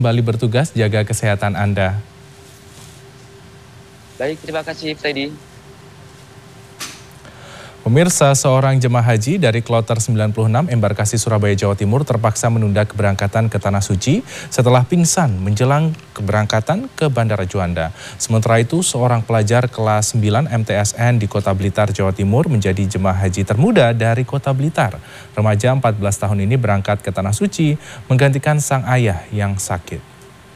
Kembali bertugas, jaga kesehatan Anda. Baik, terima kasih Freddy. Pemirsa, seorang jemaah haji dari Kloter 96 Embarkasi Surabaya, Jawa Timur terpaksa menunda keberangkatan ke Tanah Suci setelah pingsan menjelang keberangkatan ke Bandara Juanda. Sementara itu, seorang pelajar kelas 9 MTSN di Kota Blitar, Jawa Timur menjadi jemaah haji termuda dari Kota Blitar. Remaja 14 tahun ini berangkat ke Tanah Suci menggantikan sang ayah yang sakit.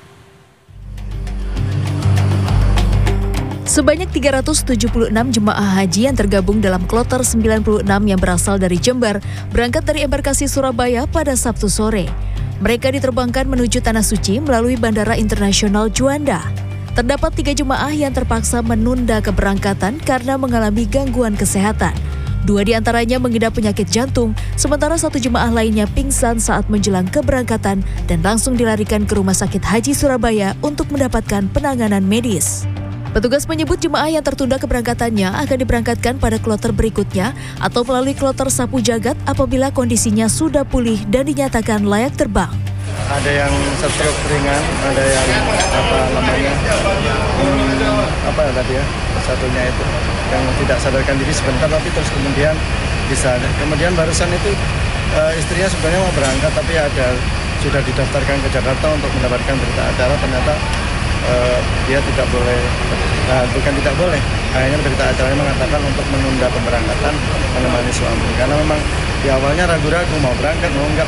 Sebanyak 376 jemaah haji yang tergabung dalam Kloter 96 yang berasal dari Jember berangkat dari Embarkasi Surabaya pada Sabtu sore. Mereka diterbangkan menuju Tanah Suci melalui Bandara Internasional Juanda. Terdapat 3 jemaah yang terpaksa menunda keberangkatan karena mengalami gangguan kesehatan. 2 diantaranya mengidap penyakit jantung, sementara 1 jemaah lainnya pingsan saat menjelang keberangkatan dan langsung dilarikan ke Rumah Sakit Haji Surabaya untuk mendapatkan penanganan medis. Petugas menyebut jemaah yang tertunda keberangkatannya akan diberangkatkan pada kloter berikutnya atau melalui kloter Sapu Jagat apabila kondisinya sudah pulih dan dinyatakan layak terbang. Ada yang stroke ringan, ada yang satunya itu yang tidak sadarkan diri sebentar tapi terus kemudian bisa. Kemudian barusan itu istrinya sebenarnya mau berangkat tapi sudah didaftarkan ke Jakarta untuk mendapatkan berita acara, ternyata dia tidak boleh, bukan tidak boleh, akhirnya berita acaranya mengatakan untuk menunda pemberangkatan menemani suami. Karena memang di awalnya ragu-ragu mau berangkat, mau enggak.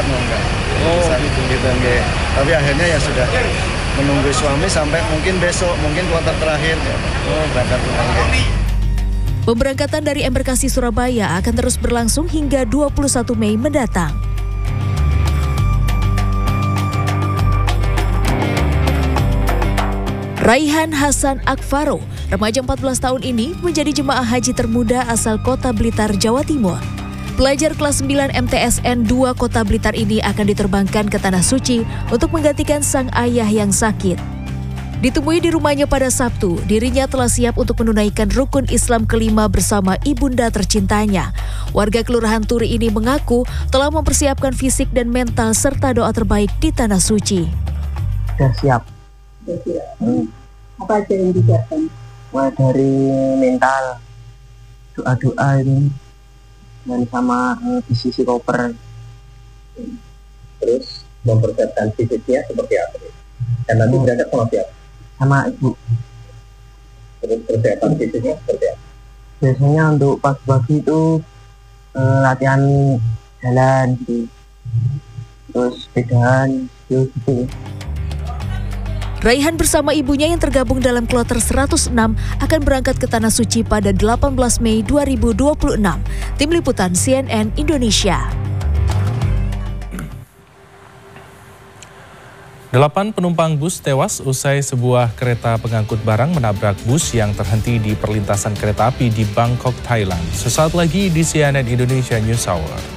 Gitu. Tapi akhirnya ya sudah menunggu suami sampai mungkin besok, mungkin kloter terakhir, berangkat lagi. Pemberangkatan dari Embarkasi Surabaya akan terus berlangsung hingga 21 Mei mendatang. Raihan Hasan Akfaro, remaja 14 tahun ini menjadi jemaah haji termuda asal Kota Blitar, Jawa Timur. Pelajar kelas 9 MTSN 2 Kota Blitar ini akan diterbangkan ke Tanah Suci untuk menggantikan sang ayah yang sakit. Ditemui di rumahnya pada Sabtu, dirinya telah siap untuk menunaikan rukun Islam kelima bersama ibunda tercintanya. Warga Kelurahan Turi ini mengaku telah mempersiapkan fisik dan mental serta doa terbaik di Tanah Suci. Sudah siap. Apa aja yang disiapkan? Dari mental, doa-doa ini, dan sama sisi koper. Terus mempersiapkan fisiknya seperti apa? Dan nanti berangkat sama siapa? Sama ibu. Terus persiapan fisiknya seperti apa? Biasanya untuk pagi-pagi itu latihan jalan gitu. Terus sepedaan gitu. Raihan bersama ibunya yang tergabung dalam Kloter 106 akan berangkat ke Tanah Suci pada 18 Mei 2026. Tim Liputan CNN Indonesia. 8 penumpang bus tewas usai sebuah kereta pengangkut barang menabrak bus yang terhenti di perlintasan kereta api di Bangkok, Thailand. Sesaat lagi di CNN Indonesia News Hour.